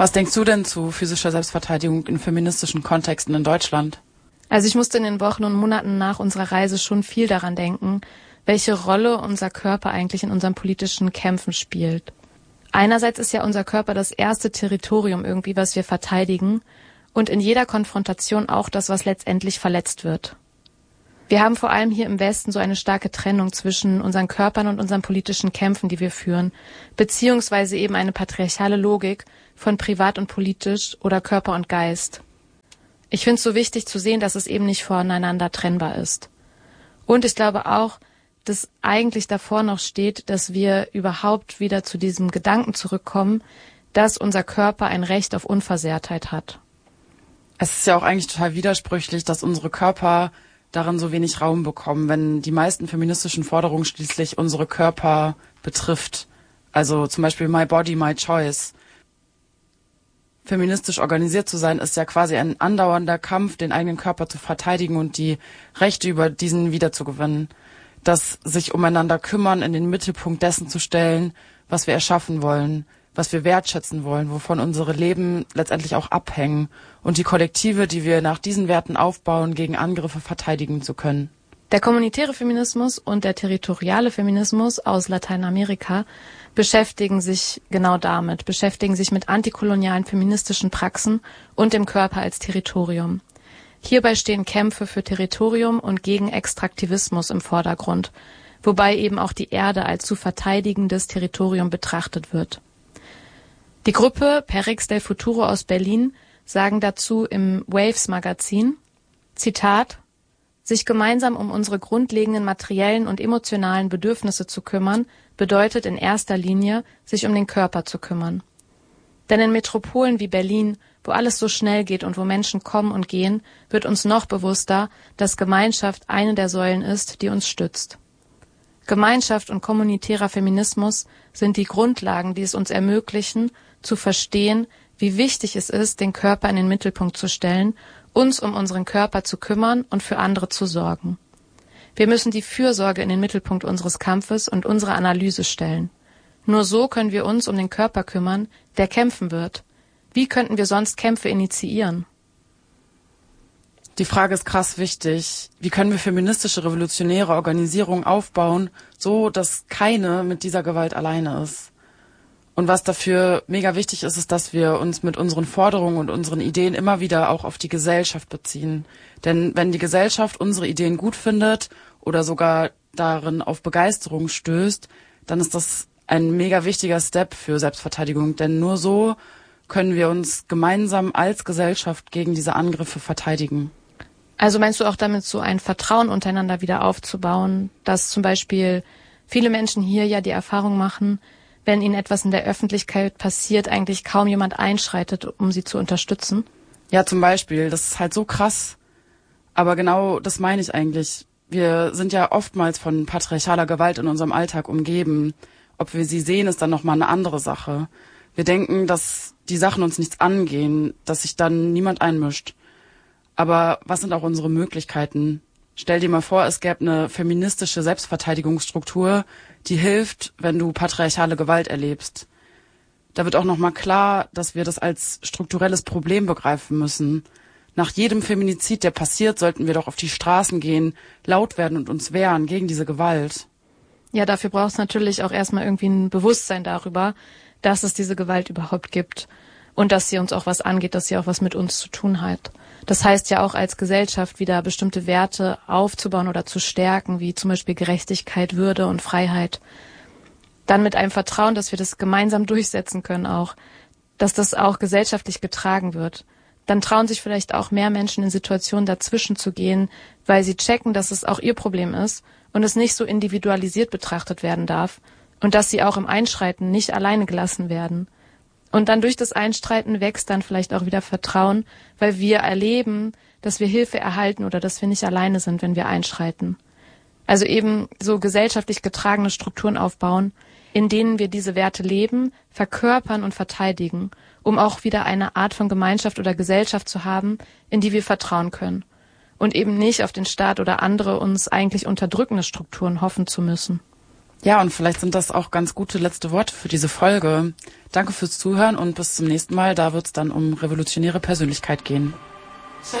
Was denkst du denn zu physischer Selbstverteidigung in feministischen Kontexten in Deutschland? Also ich musste in den Wochen und Monaten nach unserer Reise schon viel daran denken, welche Rolle unser Körper eigentlich in unseren politischen Kämpfen spielt. Einerseits ist ja unser Körper das erste Territorium irgendwie, was wir verteidigen und in jeder Konfrontation auch das, was letztendlich verletzt wird. Wir haben vor allem hier im Westen so eine starke Trennung zwischen unseren Körpern und unseren politischen Kämpfen, die wir führen, beziehungsweise eben eine patriarchale Logik von privat und politisch oder Körper und Geist. Ich finde es so wichtig zu sehen, dass es eben nicht voneinander trennbar ist. Und ich glaube auch, dass eigentlich davor noch steht, dass wir überhaupt wieder zu diesem Gedanken zurückkommen, dass unser Körper ein Recht auf Unversehrtheit hat. Es ist ja auch eigentlich total widersprüchlich, dass unsere Körper darin so wenig Raum bekommen, wenn die meisten feministischen Forderungen schließlich unsere Körper betrifft. Also zum Beispiel My Body, My Choice. Feministisch organisiert zu sein, ist ja quasi ein andauernder Kampf, den eigenen Körper zu verteidigen und die Rechte über diesen wiederzugewinnen. Das sich umeinander kümmern, in den Mittelpunkt dessen zu stellen, was wir erschaffen wollen, was wir wertschätzen wollen, wovon unsere Leben letztendlich auch abhängen und die Kollektive, die wir nach diesen Werten aufbauen, gegen Angriffe verteidigen zu können. Der kommunitäre Feminismus und der territoriale Feminismus aus Lateinamerika beschäftigen sich genau damit, beschäftigen sich mit antikolonialen feministischen Praxen und dem Körper als Territorium. Hierbei stehen Kämpfe für Territorium und gegen Extraktivismus im Vordergrund, wobei eben auch die Erde als zu verteidigendes Territorium betrachtet wird. Die Gruppe Perix del Futuro aus Berlin sagen dazu im Waves-Magazin, Zitat, sich gemeinsam um unsere grundlegenden materiellen und emotionalen Bedürfnisse zu kümmern, bedeutet in erster Linie, sich um den Körper zu kümmern. Denn in Metropolen wie Berlin, wo alles so schnell geht und wo Menschen kommen und gehen, wird uns noch bewusster, dass Gemeinschaft eine der Säulen ist, die uns stützt. Gemeinschaft und kommunitärer Feminismus sind die Grundlagen, die es uns ermöglichen, zu verstehen, wie wichtig es ist, den Körper in den Mittelpunkt zu stellen, uns um unseren Körper zu kümmern und für andere zu sorgen. Wir müssen die Fürsorge in den Mittelpunkt unseres Kampfes und unserer Analyse stellen. Nur so können wir uns um den Körper kümmern, der kämpfen wird. Wie könnten wir sonst Kämpfe initiieren? Die Frage ist krass wichtig. Wie können wir feministische revolutionäre Organisierung aufbauen, so dass keine mit dieser Gewalt alleine ist? Und was dafür mega wichtig ist, ist, dass wir uns mit unseren Forderungen und unseren Ideen immer wieder auch auf die Gesellschaft beziehen. Denn wenn die Gesellschaft unsere Ideen gut findet oder sogar darin auf Begeisterung stößt, dann ist das ein mega wichtiger Step für Selbstverteidigung. Denn nur so können wir uns gemeinsam als Gesellschaft gegen diese Angriffe verteidigen. Also meinst du auch damit so ein Vertrauen untereinander wieder aufzubauen, dass zum Beispiel viele Menschen hier ja die Erfahrung machen, wenn ihnen etwas in der Öffentlichkeit passiert, eigentlich kaum jemand einschreitet, um sie zu unterstützen? Ja, zum Beispiel. Das ist halt so krass. Aber genau das meine ich eigentlich. Wir sind ja oftmals von patriarchaler Gewalt in unserem Alltag umgeben. Ob wir sie sehen, ist dann nochmal eine andere Sache. Wir denken, dass die Sachen uns nichts angehen, dass sich dann niemand einmischt. Aber was sind auch unsere Möglichkeiten? Stell dir mal vor, es gäbe eine feministische Selbstverteidigungsstruktur, die hilft, wenn du patriarchale Gewalt erlebst. Da wird auch nochmal klar, dass wir das als strukturelles Problem begreifen müssen. Nach jedem Feminizid, der passiert, sollten wir doch auf die Straßen gehen, laut werden und uns wehren gegen diese Gewalt. Ja, dafür braucht es natürlich auch erstmal irgendwie ein Bewusstsein darüber, dass es diese Gewalt überhaupt gibt und dass sie uns auch was angeht, dass sie auch was mit uns zu tun hat. Das heißt ja auch als Gesellschaft wieder bestimmte Werte aufzubauen oder zu stärken, wie zum Beispiel Gerechtigkeit, Würde und Freiheit. Dann mit einem Vertrauen, dass wir das gemeinsam durchsetzen können auch, dass das auch gesellschaftlich getragen wird. Dann trauen sich vielleicht auch mehr Menschen in Situationen dazwischen zu gehen, weil sie checken, dass es auch ihr Problem ist und es nicht so individualisiert betrachtet werden darf und dass sie auch im Einschreiten nicht alleine gelassen werden. Und dann durch das Einstreiten wächst dann vielleicht auch wieder Vertrauen, weil wir erleben, dass wir Hilfe erhalten oder dass wir nicht alleine sind, wenn wir einschreiten. Also eben so gesellschaftlich getragene Strukturen aufbauen, in denen wir diese Werte leben, verkörpern und verteidigen, um auch wieder eine Art von Gemeinschaft oder Gesellschaft zu haben, in die wir vertrauen können. Und eben nicht auf den Staat oder andere uns eigentlich unterdrückende Strukturen hoffen zu müssen. Ja, und vielleicht sind das auch ganz gute letzte Worte für diese Folge. Danke fürs Zuhören und bis zum nächsten Mal. Da wird es dann um revolutionäre Persönlichkeit gehen.